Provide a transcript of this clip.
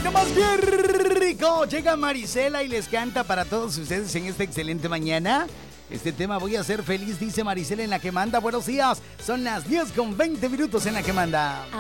¡Ay, no más qué rico! Llega Marisela y les canta para todos ustedes en esta excelente mañana. Este tema voy a ser feliz, dice Marisela en La Que Manda. Buenos días, son las 10:20 en La Que Manda.